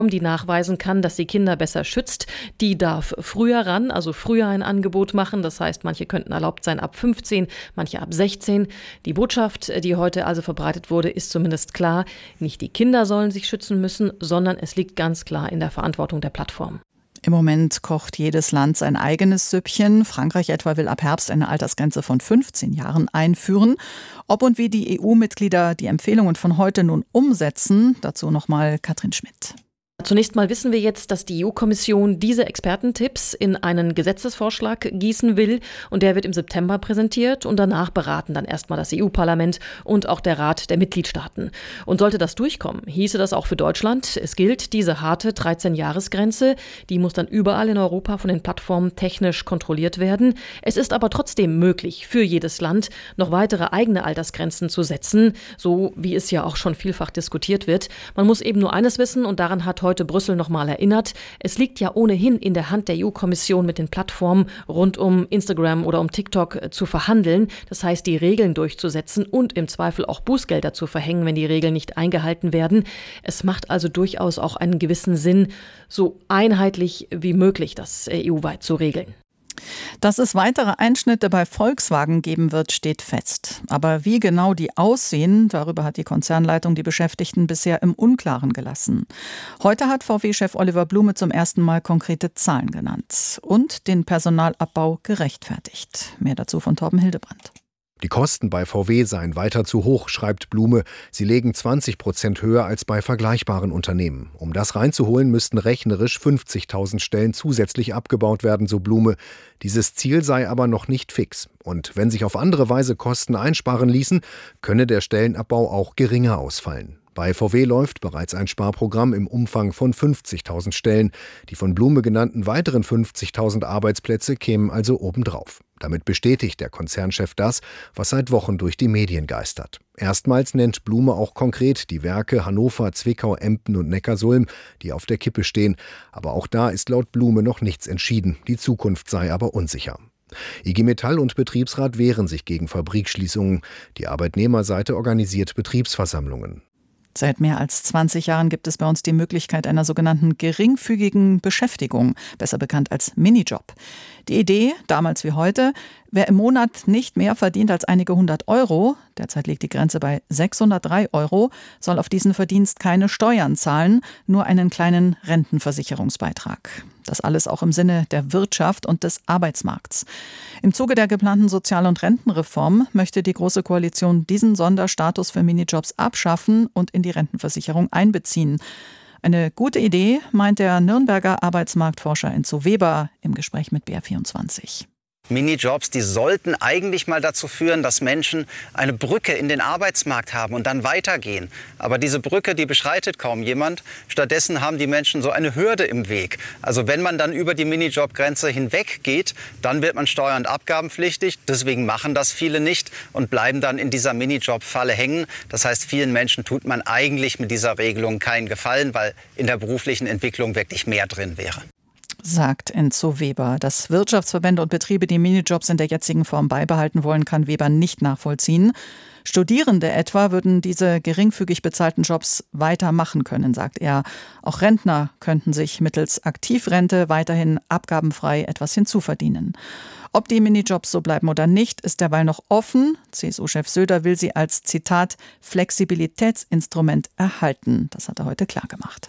die nachweisen kann, dass sie Kinder besser schützt. Die darf früher ran, also früher ein Angebot machen. Das heißt, manche könnten erlaubt sein ab 15, manche ab 16. Die Botschaft, die heute also verbreitet wurde, ist zumindest klar. Nicht die Kinder sollen sich schützen müssen, sondern es liegt ganz klar in der Verantwortung der Plattform. Im Moment kocht jedes Land sein eigenes Süppchen. Frankreich etwa will ab Herbst eine Altersgrenze von 15 Jahren einführen. Ob und wie die EU-Mitglieder die Empfehlungen von heute nun umsetzen, dazu nochmal Katrin Schmidt. Zunächst mal wissen wir jetzt, dass die EU-Kommission diese Expertentipps in einen Gesetzesvorschlag gießen will und der wird im September präsentiert und danach beraten dann erstmal das EU-Parlament und auch der Rat der Mitgliedstaaten. Und sollte das durchkommen, hieße das auch für Deutschland. Es gilt diese harte 13-Jahres-Grenze, die muss dann überall in Europa von den Plattformen technisch kontrolliert werden. Es ist aber trotzdem möglich, für jedes Land noch weitere eigene Altersgrenzen zu setzen, so wie es ja auch schon vielfach diskutiert wird. Man muss eben nur eines wissen und daran hat heute Brüssel nochmal erinnert. Es liegt ja ohnehin in der Hand der EU-Kommission mit den Plattformen rund um Instagram oder um TikTok zu verhandeln. Das heißt, die Regeln durchzusetzen und im Zweifel auch Bußgelder zu verhängen, wenn die Regeln nicht eingehalten werden. Es macht also durchaus auch einen gewissen Sinn, so einheitlich wie möglich das EU-weit zu regeln. Dass es weitere Einschnitte bei Volkswagen geben wird, steht fest. Aber wie genau die aussehen, darüber hat die Konzernleitung die Beschäftigten bisher im Unklaren gelassen. Heute hat VW-Chef Oliver Blume zum ersten Mal konkrete Zahlen genannt und den Personalabbau gerechtfertigt. Mehr dazu von Torben Hildebrandt. Die Kosten bei VW seien weiter zu hoch, schreibt Blume. Sie lägen 20% höher als bei vergleichbaren Unternehmen. Um das reinzuholen, müssten rechnerisch 50.000 Stellen zusätzlich abgebaut werden, so Blume. Dieses Ziel sei aber noch nicht fix. Und wenn sich auf andere Weise Kosten einsparen ließen, könne der Stellenabbau auch geringer ausfallen. Bei VW läuft bereits ein Sparprogramm im Umfang von 50.000 Stellen. Die von Blume genannten weiteren 50.000 Arbeitsplätze kämen also obendrauf. Damit bestätigt der Konzernchef das, was seit Wochen durch die Medien geistert. Erstmals nennt Blume auch konkret die Werke Hannover, Zwickau, Emden und Neckarsulm, die auf der Kippe stehen. Aber auch da ist laut Blume noch nichts entschieden. Die Zukunft sei aber unsicher. IG Metall und Betriebsrat wehren sich gegen Fabrikschließungen. Die Arbeitnehmerseite organisiert Betriebsversammlungen. Seit mehr als 20 Jahren gibt es bei uns die Möglichkeit einer sogenannten geringfügigen Beschäftigung, besser bekannt als Minijob. Die Idee, damals wie heute, wer im Monat nicht mehr verdient als einige 100 Euro, derzeit liegt die Grenze bei 603 Euro, soll auf diesen Verdienst keine Steuern zahlen, nur einen kleinen Rentenversicherungsbeitrag. Das alles auch im Sinne der Wirtschaft und des Arbeitsmarkts. Im Zuge der geplanten Sozial- und Rentenreform möchte die Große Koalition diesen Sonderstatus für Minijobs abschaffen und in die Rentenversicherung einbeziehen. Eine gute Idee, meint der Nürnberger Arbeitsmarktforscher Enzo Weber im Gespräch mit BR24. Minijobs, die sollten eigentlich mal dazu führen, dass Menschen eine Brücke in den Arbeitsmarkt haben und dann weitergehen. Aber diese Brücke, die beschreitet kaum jemand. Stattdessen haben die Menschen so eine Hürde im Weg. Also wenn man dann über die Minijobgrenze hinweg geht, dann wird man steuer- und abgabenpflichtig. Deswegen machen das viele nicht und bleiben dann in dieser Minijob-Falle hängen. Das heißt, vielen Menschen tut man eigentlich mit dieser Regelung keinen Gefallen, weil in der beruflichen Entwicklung wirklich mehr drin wäre. Sagt Enzo Weber. Dass Wirtschaftsverbände und Betriebe die Minijobs in der jetzigen Form beibehalten wollen, kann Weber nicht nachvollziehen. Studierende etwa würden diese geringfügig bezahlten Jobs weitermachen können, sagt er. Auch Rentner könnten sich mittels Aktivrente weiterhin abgabenfrei etwas hinzuverdienen. Ob die Minijobs so bleiben oder nicht, ist derweil noch offen. CSU-Chef Söder will sie als, Zitat, Flexibilitätsinstrument erhalten. Das hat er heute klargemacht.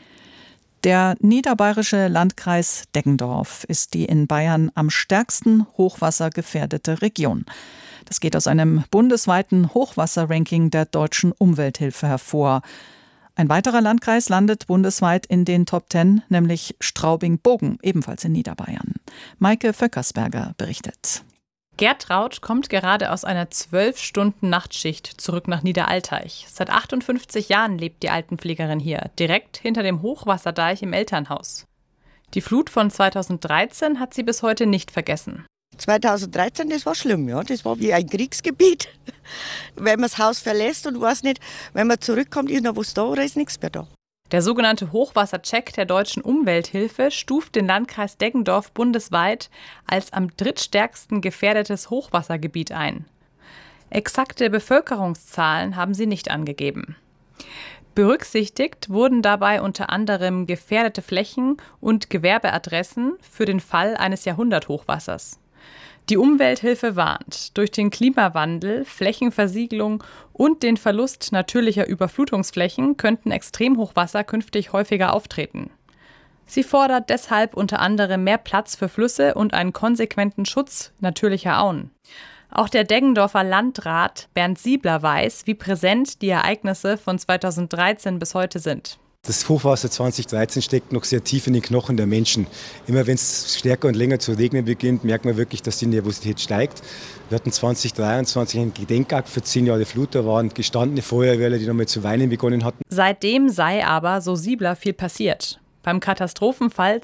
Der niederbayerische Landkreis Deggendorf ist die in Bayern am stärksten hochwassergefährdete Region. Das geht aus einem bundesweiten Hochwasserranking der Deutschen Umwelthilfe hervor. Ein weiterer Landkreis landet bundesweit in den Top 10, nämlich Straubing-Bogen, ebenfalls in Niederbayern. Maike Vöckersberger berichtet. Gerd Raut kommt gerade aus einer 12-Stunden-Nachtschicht zurück nach Niederalteich. Seit 58 Jahren lebt die Altenpflegerin hier, direkt hinter dem Hochwasserdeich im Elternhaus. Die Flut von 2013 hat sie bis heute nicht vergessen. 2013, das war schlimm, ja. Das war wie ein Kriegsgebiet. Wenn man das Haus verlässt und weiß nicht, wenn man zurückkommt, ist noch was da oder ist nichts mehr da. Der sogenannte Hochwassercheck der Deutschen Umwelthilfe stuft den Landkreis Deggendorf bundesweit als am drittstärksten gefährdetes Hochwassergebiet ein. Exakte Bevölkerungszahlen haben sie nicht angegeben. Berücksichtigt wurden dabei unter anderem gefährdete Flächen und Gewerbeadressen für den Fall eines Jahrhunderthochwassers. Die Umwelthilfe warnt, durch den Klimawandel, Flächenversiegelung und den Verlust natürlicher Überflutungsflächen könnten Extremhochwasser künftig häufiger auftreten. Sie fordert deshalb unter anderem mehr Platz für Flüsse und einen konsequenten Schutz natürlicher Auen. Auch der Deggendorfer Landrat Bernd Siebler weiß, wie präsent die Ereignisse von 2013 bis heute sind. Das Hochwasser 2013 steckt noch sehr tief in den Knochen der Menschen. Immer wenn es stärker und länger zu regnen beginnt, merkt man wirklich, dass die Nervosität steigt. Wir hatten 2023 einen Gedenkakt für 10 Jahre Flut. Da waren gestandene Feuerwehrler, die nochmal zu weinen begonnen hatten. Seitdem sei aber, so Siebler, viel passiert. Beim Katastrophenfall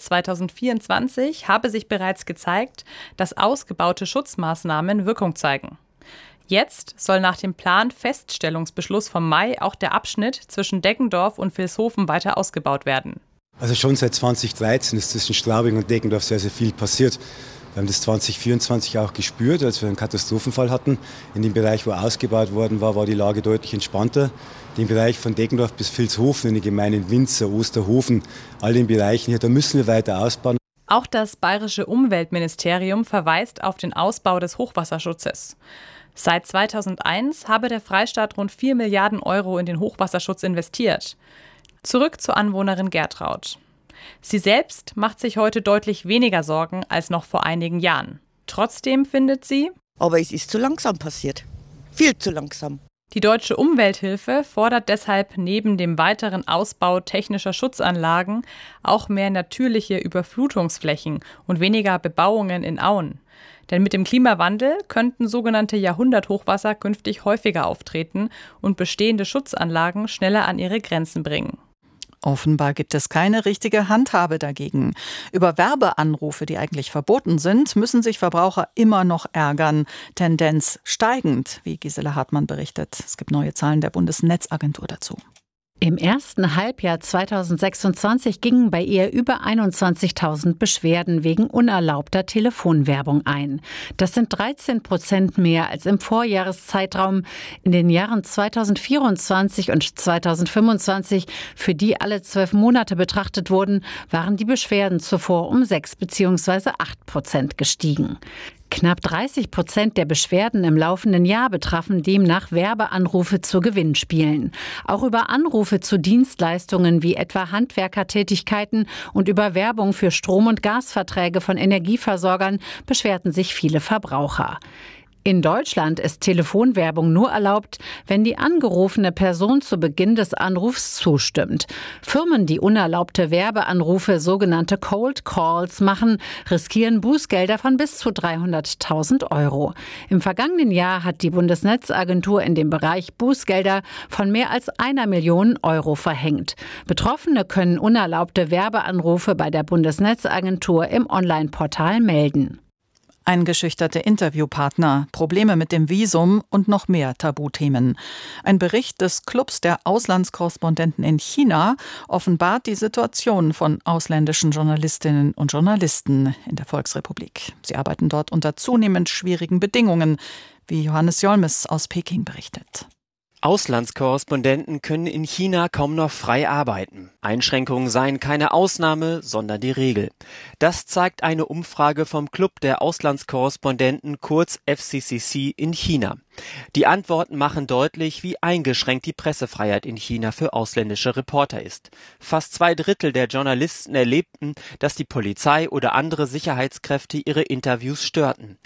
2024 habe sich bereits gezeigt, dass ausgebaute Schutzmaßnahmen Wirkung zeigen. Jetzt soll nach dem Planfeststellungsbeschluss vom Mai auch der Abschnitt zwischen Deggendorf und Vilshofen weiter ausgebaut werden. Also schon seit 2013 ist zwischen Straubing und Deggendorf sehr, sehr viel passiert. Wir haben das 2024 auch gespürt, als wir einen Katastrophenfall hatten. In dem Bereich, wo ausgebaut worden war, war die Lage deutlich entspannter. Den Bereich von Deggendorf bis Vilshofen, in den Gemeinden Winzer, Osterhofen, all den Bereichen hier, da müssen wir weiter ausbauen. Auch das Bayerische Umweltministerium verweist auf den Ausbau des Hochwasserschutzes. Seit 2001 habe der Freistaat rund 4 Milliarden Euro in den Hochwasserschutz investiert. Zurück zur Anwohnerin Gertraud. Sie selbst macht sich heute deutlich weniger Sorgen als noch vor einigen Jahren. Trotzdem findet sie: Aber es ist zu langsam passiert. Viel zu langsam. Die Deutsche Umwelthilfe fordert deshalb neben dem weiteren Ausbau technischer Schutzanlagen auch mehr natürliche Überflutungsflächen und weniger Bebauungen in Auen. Denn mit dem Klimawandel könnten sogenannte Jahrhunderthochwasser künftig häufiger auftreten und bestehende Schutzanlagen schneller an ihre Grenzen bringen. Offenbar gibt es keine richtige Handhabe dagegen. Über Werbeanrufe, die eigentlich verboten sind, müssen sich Verbraucher immer noch ärgern. Tendenz steigend, wie Gisela Hartmann berichtet. Es gibt neue Zahlen der Bundesnetzagentur dazu. Im ersten Halbjahr 2026 gingen bei ihr über 21.000 Beschwerden wegen unerlaubter Telefonwerbung ein. Das sind 13% mehr als im Vorjahreszeitraum. In den Jahren 2024 und 2025, für die alle 12 Monate betrachtet wurden, waren die Beschwerden zuvor um 6 bzw. 8% gestiegen. Knapp 30% der Beschwerden im laufenden Jahr betrafen demnach Werbeanrufe zu Gewinnspielen. Auch über Anrufe zu Dienstleistungen wie etwa Handwerkertätigkeiten und über Werbung für Strom- und Gasverträge von Energieversorgern beschwerten sich viele Verbraucher. In Deutschland ist Telefonwerbung nur erlaubt, wenn die angerufene Person zu Beginn des Anrufs zustimmt. Firmen, die unerlaubte Werbeanrufe, sogenannte Cold Calls, machen, riskieren Bußgelder von bis zu 300.000 Euro. Im vergangenen Jahr hat die Bundesnetzagentur in dem Bereich Bußgelder von mehr als 1 Million Euro verhängt. Betroffene können unerlaubte Werbeanrufe bei der Bundesnetzagentur im Online-Portal melden. Eingeschüchterte Interviewpartner, Probleme mit dem Visum und noch mehr Tabuthemen. Ein Bericht des Clubs der Auslandskorrespondenten in China offenbart die Situation von ausländischen Journalistinnen und Journalisten in der Volksrepublik. Sie arbeiten dort unter zunehmend schwierigen Bedingungen, wie Johannes Jolmes aus Peking berichtet. Auslandskorrespondenten können in China kaum noch frei arbeiten. Einschränkungen seien keine Ausnahme, sondern die Regel. Das zeigt eine Umfrage vom Club der Auslandskorrespondenten, kurz FCCC, in China. Die Antworten machen deutlich, wie eingeschränkt die Pressefreiheit in China für ausländische Reporter ist. Fast 2/3 der Journalisten erlebten, dass die Polizei oder andere Sicherheitskräfte ihre Interviews störten.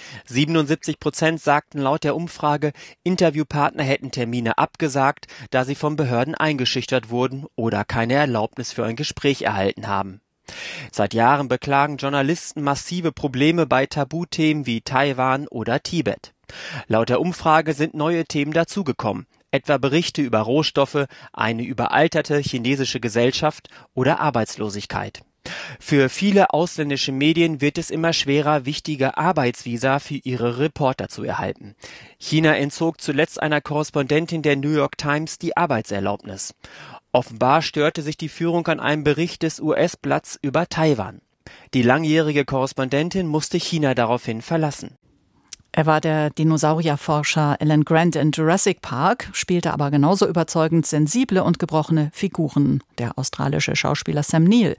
77% sagten laut der Umfrage, Interviewpartner hätten Termine abgesagt, da sie von Behörden eingeschüchtert wurden oder keine Erlaubnis für ein Gespräch erhalten haben. Seit Jahren beklagen Journalisten massive Probleme bei Tabuthemen wie Taiwan oder Tibet. Laut der Umfrage sind neue Themen dazugekommen, etwa Berichte über Rohstoffe, eine überalterte chinesische Gesellschaft oder Arbeitslosigkeit. Für viele ausländische Medien wird es immer schwerer, wichtige Arbeitsvisa für ihre Reporter zu erhalten. China entzog zuletzt einer Korrespondentin der New York Times die Arbeitserlaubnis. Offenbar störte sich die Führung an einem Bericht des US-Blatts über Taiwan. Die langjährige Korrespondentin musste China daraufhin verlassen. Er war der Dinosaurierforscher Alan Grant in Jurassic Park, spielte aber genauso überzeugend sensible und gebrochene Figuren, der australische Schauspieler Sam Neill.